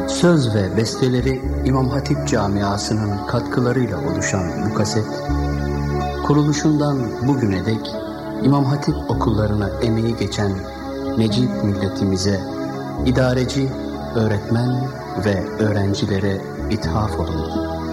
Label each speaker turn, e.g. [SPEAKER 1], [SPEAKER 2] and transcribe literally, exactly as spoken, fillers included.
[SPEAKER 1] Söz ve besteleri İmam Hatip camiasının katkılarıyla oluşan bu kaset, kuruluşundan bugüne dek İmam Hatip okullarına emeği geçen Necip milletimize, idareci, öğretmen ve öğrencilere ithaf olundu.